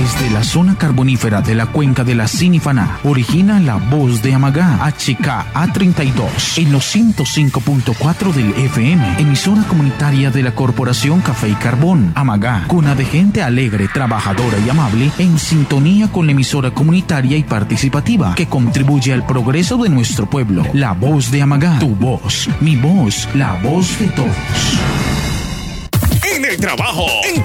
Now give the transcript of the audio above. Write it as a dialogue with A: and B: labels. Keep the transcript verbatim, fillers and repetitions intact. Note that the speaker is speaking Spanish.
A: Desde la zona carbonífera de la cuenca de la Sinifaná, origina la voz de Amagá, H K A treinta y dos, en los ciento cinco punto cuatro del F M, emisora comunitaria de la Corporación Café y Carbón. Amagá, cuna de gente alegre, trabajadora y amable, en sintonía con la emisora comunitaria y participativa que contribuye al progreso de nuestro pueblo. La voz de Amagá, tu voz, mi voz, la voz de todos.
B: En el trabajo, en